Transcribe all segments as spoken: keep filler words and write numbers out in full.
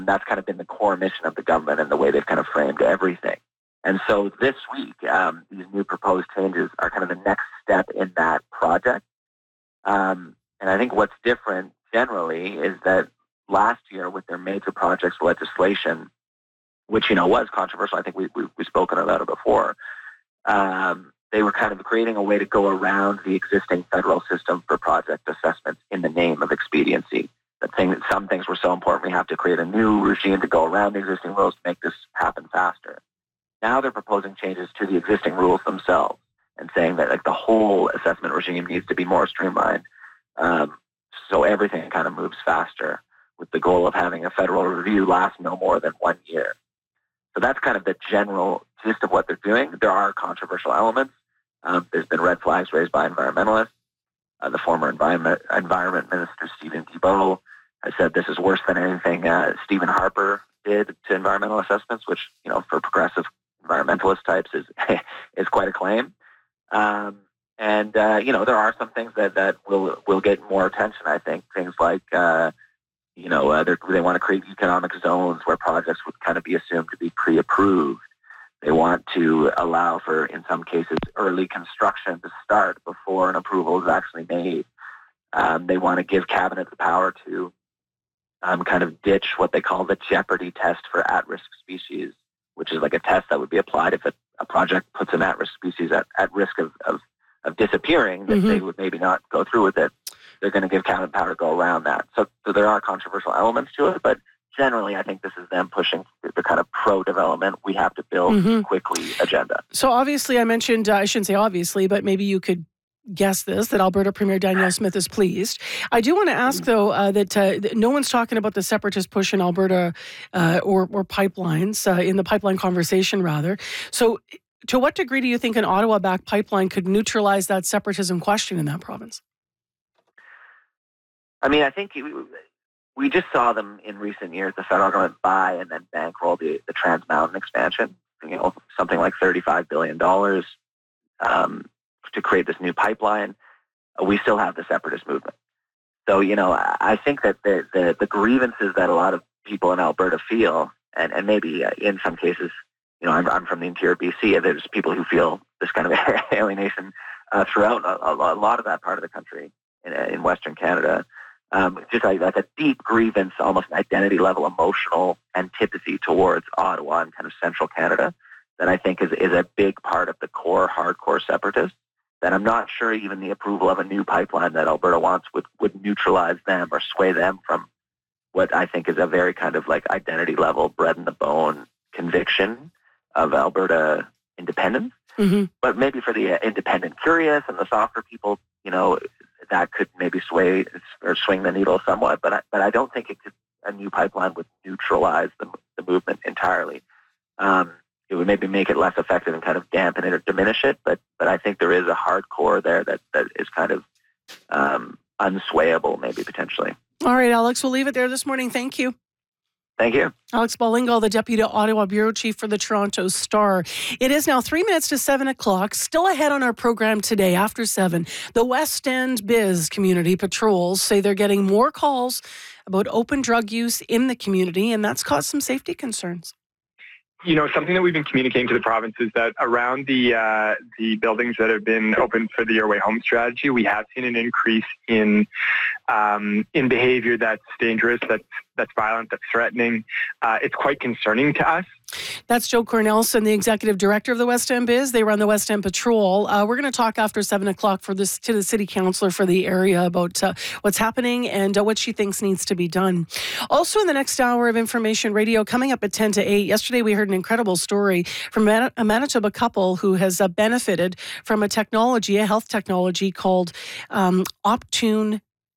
That's kind of been the core mission of the government and the way they've kind of framed everything. And so this week, um, these new proposed changes are kind of the next step in that project. Um, and I think what's different generally is that last year with their major projects legislation, which, you know, was controversial, I think we, we, we've spoken about it before, um, they were kind of creating a way to go around the existing federal system for project assessments in the name of expediency. The thing that some things were so important, we have to create a new regime to go around the existing rules to make this happen faster. Now they're proposing changes to the existing rules themselves and saying that like the whole assessment regime needs to be more streamlined, um, so everything kind of moves faster, with the goal of having a federal review last no more than one year. So that's kind of the general gist of what they're doing. There are controversial elements. Um, there's been red flags raised by environmentalists. Uh, the former environment, environment minister, Stephen Guilbeault, has said this is worse than anything uh, Stephen Harper did to environmental assessments, which, you know, for progressive environmentalist types is is quite a claim. Um, and, uh, you know, there are some things that, that will will get more attention, I think. Things like, uh, you know, uh, they want to create economic zones where projects would kind of be assumed to be pre-approved. They want to allow for, in some cases, early construction to start before an approval is actually made. Um, they want to give Cabinet the power to um, kind of ditch what they call the jeopardy test for at-risk species, which is like a test that would be applied if a, a project puts an at-risk species at, at risk of, of, of disappearing, that mm-hmm. they would maybe not go through with it. They're going to give Cabinet power to go around that. So, so there are controversial elements to it, but generally, I think this is them pushing the kind of pro-development, we have to build mm-hmm. quickly agenda. So obviously, I mentioned, uh, I shouldn't say obviously, but maybe you could guess this, that Alberta Premier Danielle Smith is pleased. I do want to ask, though, uh, that, uh, that no one's talking about the separatist push in Alberta uh, or, or pipelines, uh, in the pipeline conversation, rather. So to what degree do you think an Ottawa-backed pipeline could neutralize that separatism question in that province? I mean, I think we, we just saw them in recent years, the federal government buy and then bankroll the, the Trans Mountain expansion, you know, something like thirty-five billion dollars um, to create this new pipeline. Uh, we still have the separatist movement. So, you know, I, I think that the, the, the grievances that a lot of people in Alberta feel, and, and maybe uh, in some cases, you know, I'm, I'm from the interior B C, and there's people who feel this kind of alienation uh, throughout a, a lot of that part of the country in, in Western Canada. Um, just like, like a deep grievance, almost an identity level, emotional antipathy towards Ottawa and kind of central Canada that I think is, is a big part of the core hardcore separatists, that I'm not sure even the approval of a new pipeline that Alberta wants would, would neutralize them or sway them from what I think is a very kind of like identity level, bread in the bone conviction of Alberta independence. Mm-hmm. But maybe for the uh, independent curious and the softer people, you know, that could maybe sway or swing the needle somewhat, but I, but I don't think it could, a new pipeline would neutralize the, the movement entirely. Um, it would maybe make it less effective and kind of dampen it or diminish it, but but I think there is a hardcore there that, that is kind of um, unswayable, maybe potentially. All right, Alex, we'll leave it there this morning. Thank you. Thank you. Alex Ballingall, the Deputy Ottawa Bureau Chief for the Toronto Star. It is now three minutes to seven o'clock. Still ahead on our program today after seven. The West End Biz Community Patrols say they're getting more calls about open drug use in the community, and that's caused some safety concerns. You know, something that we've been communicating to the province is that around the uh, the buildings that have been open for the Your Way Home strategy, we have seen an increase in um, in behavior that's dangerous, that's that's violent, that's threatening. Uh, it's quite concerning to us. That's Joe Cornelson, the Executive Director of the West End Biz. They run the West End Patrol. Uh, we're going to talk after seven o'clock for this to the City Councillor for the area about uh, what's happening and uh, what she thinks needs to be done. Also in the next hour of Information Radio, coming up at ten to eight, yesterday we heard an incredible story from a Manitoba couple who has uh, benefited from a technology, a health technology called um, Optune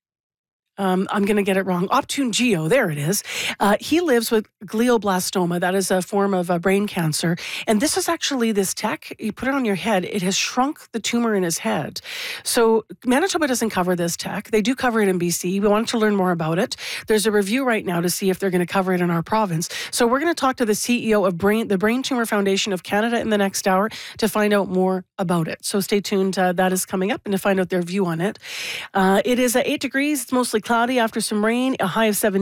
Um, I'm going to get it wrong. Optune Geo, there it is. Uh, he lives with glioblastoma. That is a form of uh, brain cancer. And this is actually this tech. You put it on your head. It has shrunk the tumor in his head. So Manitoba doesn't cover this tech. They do cover it in B C. We wanted to learn more about it. There's a review right now to see if they're going to cover it in our province. So we're going to talk to the C E O of Brain, the Brain Tumor Foundation of Canada in the next hour to find out more about it. So stay tuned. Uh, that is coming up, and to find out their view on it. Uh, it is uh, eight degrees. It's mostly cloudy after some rain, a high of seven.